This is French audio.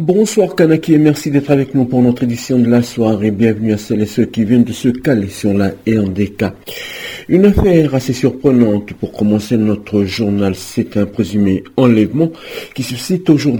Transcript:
Bonsoir Kanaki et merci d'être avec nous pour notre édition de la soirée. Bienvenue à celles et ceux qui viennent de se caler sur la RDK. Une affaire assez surprenante pour commencer notre journal, c'est un présumé enlèvement qui suscite aujourd'hui